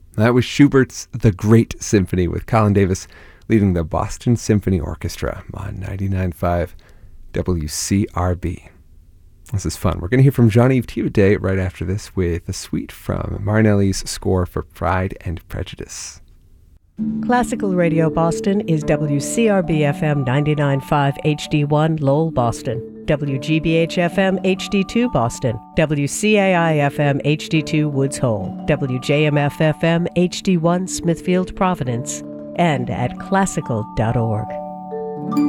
That was Schubert's The Great Symphony with Colin Davis leading the Boston Symphony Orchestra on 99.5 WCRB. This is fun. We're going to hear from Jean-Yves Thibaudet right after this with a suite from Marinelli's score for Pride and Prejudice. Classical Radio Boston is WCRB-FM 99.5 HD1 Lowell, Boston, WGBH-FM HD2 Boston, WCAI-FM HD2 Woods Hole, WJMF-FM HD1 Smithfield, Providence, and at classical.org.